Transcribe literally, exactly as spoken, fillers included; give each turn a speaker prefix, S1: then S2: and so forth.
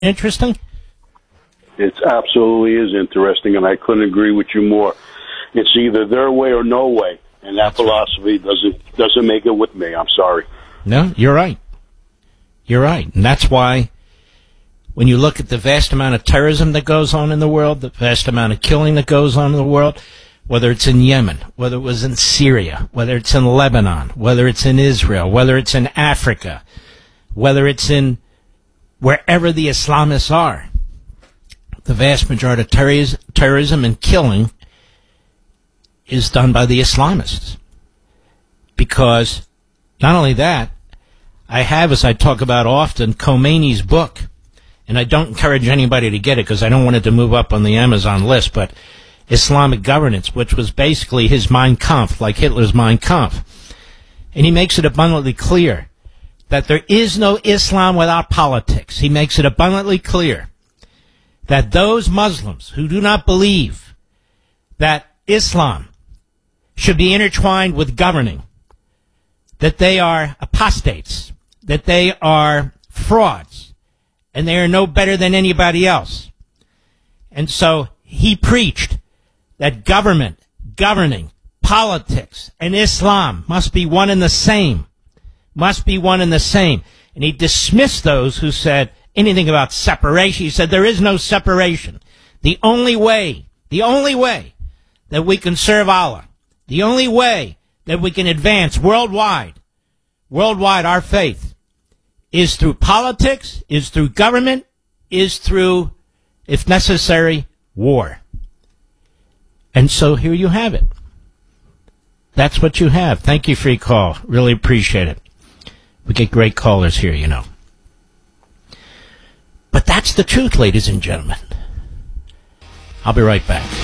S1: interesting?
S2: It absolutely is interesting, and I couldn't agree with you more. It's either their way or no way, and that That's philosophy right. doesn't doesn't make it with me. I'm sorry.
S1: No, you're right. You're right, and that's why when you look at the vast amount of terrorism that goes on in the world, the vast amount of killing that goes on in the world, whether it's in Yemen, whether it was in Syria, whether it's in Lebanon, whether it's in Israel, whether it's in Africa, whether it's in wherever the Islamists are, the vast majority of terrorism, terrorism and killing is done by the Islamists. Because not only that, I have, as I talk about often, Khomeini's book, and I don't encourage anybody to get it because I don't want it to move up on the Amazon list, but Islamic Governance, which was basically his Mein Kampf, like Hitler's Mein Kampf. And he makes it abundantly clear that there is no Islam without politics. He makes it abundantly clear that those Muslims who do not believe that Islam should be intertwined with governing, that they are apostates, that they are frauds, and they are no better than anybody else. And so he preached that government, governing, politics, and Islam must be one and the same, must be one and the same. And he dismissed those who said anything about separation. He said there is no separation. The only way, the only way that we can serve Allah, the only way that we can advance worldwide, worldwide our faith, is through politics, is through government, is through, if necessary, war. And so here you have it. That's what you have. Thank you for your call. Really appreciate it. We get great callers here, you know. But that's the truth, ladies and gentlemen. I'll be right back.